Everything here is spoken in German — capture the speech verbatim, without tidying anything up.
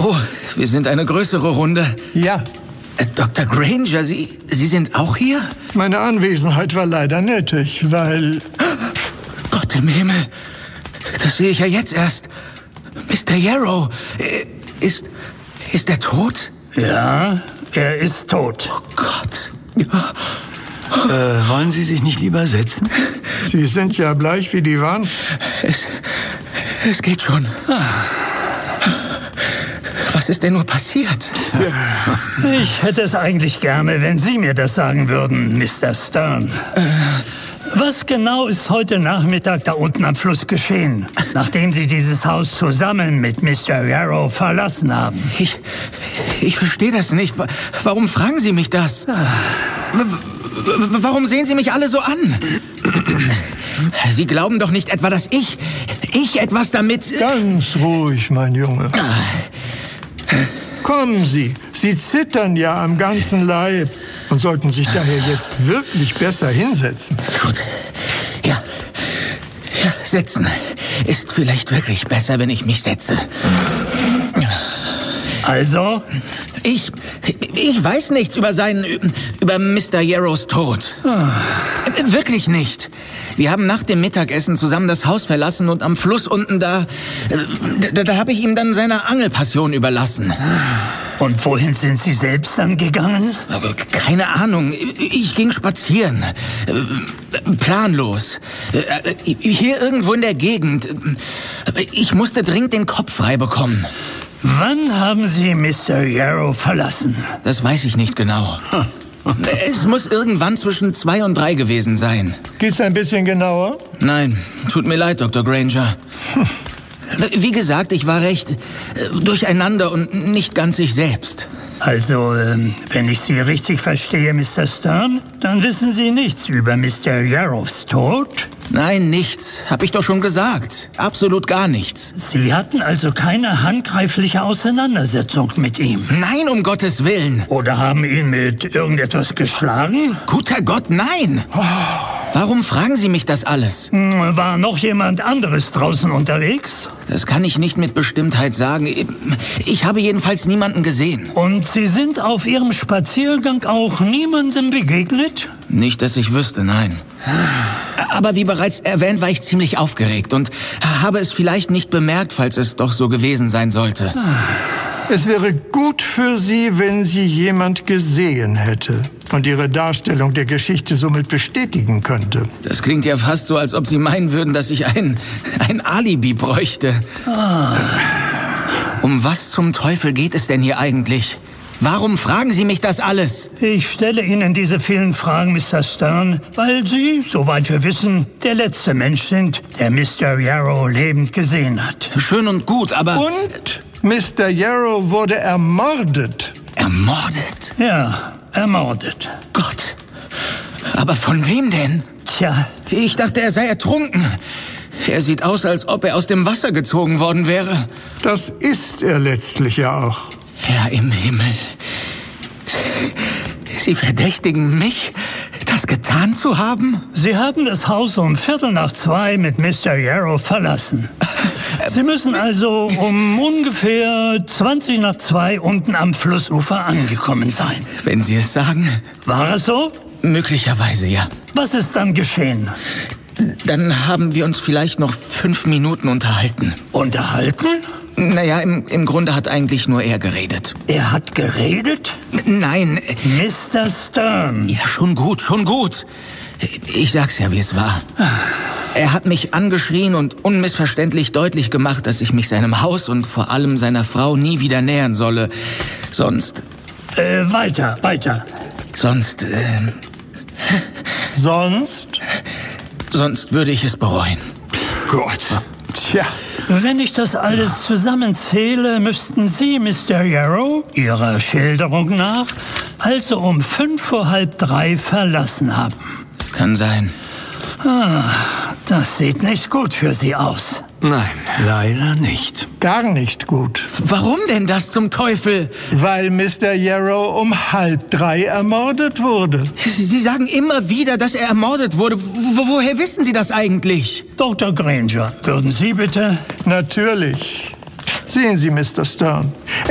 Oh, wir sind eine größere Runde. Ja. Äh, Doktor Granger, Sie, Sie sind auch hier? Meine Anwesenheit war leider nötig, weil... Gott im Himmel, das sehe ich ja jetzt erst. Mister Yarrow, äh, ist, ist er tot? Ja, er ist tot. Oh Gott. Äh, wollen Sie sich nicht lieber setzen? Sie sind ja bleich wie die Wand. Es, es geht schon. Was ist denn nur passiert? Ich hätte es eigentlich gerne, wenn Sie mir das sagen würden, Mister Stern. Äh, Was genau ist heute Nachmittag da unten am Fluss geschehen, nachdem Sie dieses Haus zusammen mit Mister Yarrow verlassen haben? Ich, ich verstehe das nicht. Warum fragen Sie mich das? Warum sehen Sie mich alle so an? Sie glauben doch nicht etwa, dass ich, ich etwas damit... Ganz ruhig, mein Junge. Kommen Sie, Sie zittern ja am ganzen Leib und sollten sich daher jetzt wirklich besser hinsetzen. Gut, ja, ja, setzen. Ist vielleicht wirklich besser, wenn ich mich setze. Also? Ich, ich weiß nichts über seinen, über Mister Yarrows Tod. Ah. Wirklich nicht. Wir haben nach dem Mittagessen zusammen das Haus verlassen und am Fluss unten da, da, da habe ich ihm dann seine Angelpassion überlassen. Und wohin sind Sie selbst dann gegangen? Keine Ahnung. Ich ging spazieren. Planlos. Hier irgendwo in der Gegend. Ich musste dringend den Kopf frei bekommen. Wann haben Sie Mister Yarrow verlassen? Das weiß ich nicht genau. Hm. Es muss irgendwann zwischen zwei und drei gewesen sein. Geht's ein bisschen genauer? Nein, tut mir leid, Doktor Granger. Hm. Wie gesagt, ich war recht äh, durcheinander und nicht ganz ich selbst. Also, ähm, wenn ich Sie richtig verstehe, Mister Stern, dann wissen Sie nichts über Mister Yarrows Tod? Nein, nichts. Hab ich doch schon gesagt. Absolut gar nichts. Sie hatten also keine handgreifliche Auseinandersetzung mit ihm? Nein, um Gottes Willen. Oder haben ihn mit irgendetwas geschlagen? Guter Gott, nein. Oh. Warum fragen Sie mich das alles? War noch jemand anderes draußen unterwegs? Das kann ich nicht mit Bestimmtheit sagen. Ich habe jedenfalls niemanden gesehen. Und Sie sind auf Ihrem Spaziergang auch niemandem begegnet? Nicht, dass ich wüsste, nein. Aber wie bereits erwähnt, war ich ziemlich aufgeregt und habe es vielleicht nicht bemerkt, falls es doch so gewesen sein sollte. Es wäre gut für Sie, wenn Sie jemand gesehen hätte und Ihre Darstellung der Geschichte somit bestätigen könnte. Das klingt ja fast so, als ob Sie meinen würden, dass ich ein, ein Alibi bräuchte. Ah. Um was zum Teufel geht es denn hier eigentlich? Warum fragen Sie mich das alles? Ich stelle Ihnen diese vielen Fragen, Mister Stern, weil Sie, soweit wir wissen, der letzte Mensch sind, der Mister Yarrow lebend gesehen hat. Schön und gut, aber... Und Mister Yarrow wurde ermordet. Ermordet? Ja, ermordet. Gott, aber von wem denn? Tja. Ich dachte, er sei ertrunken. Er sieht aus, als ob er aus dem Wasser gezogen worden wäre. Das ist er letztlich ja auch. Herr im Himmel, Sie verdächtigen mich, das getan zu haben? Sie haben das Haus um Viertel nach zwei mit Mister Yarrow verlassen. Sie müssen also um ungefähr zwanzig nach zwei unten am Flussufer angekommen sein. Wenn Sie es sagen. War es so? Möglicherweise, ja. Was ist dann geschehen? Dann haben wir uns vielleicht noch fünf Minuten unterhalten. Unterhalten? Naja, im, im Grunde hat eigentlich nur er geredet. Er hat geredet? Nein. Mister Stern. Ja, schon gut, schon gut. Ich sag's ja, wie es war. Er hat mich angeschrien und unmissverständlich deutlich gemacht, dass ich mich seinem Haus und vor allem seiner Frau nie wieder nähern solle. Sonst... Äh, weiter, weiter. Sonst, äh... Sonst? Sonst würde ich es bereuen. Gott. Tja. Wenn ich das alles zusammenzähle, müssten Sie, Mister Yarrow, Ihrer Schilderung nach, also um fünf vor halb drei verlassen haben. Kann sein. Ah, das sieht nicht gut für Sie aus. Nein, leider nicht. Gar nicht gut. Warum denn das zum Teufel? Weil Mister Yarrow um halb drei ermordet wurde. Sie, Sie sagen immer wieder, dass er ermordet wurde. Wo, woher wissen Sie das eigentlich? Doktor Granger, würden Sie bitte... Natürlich. Sehen Sie, Mister Stern.